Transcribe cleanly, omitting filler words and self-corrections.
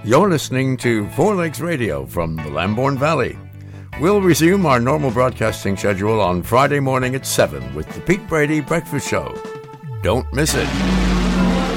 You're listening to Four Legs Radio from the Lambourne Valley. We'll resume our normal broadcasting schedule on Friday morning at 7 with the Pete Brady Breakfast Show. Don't miss it.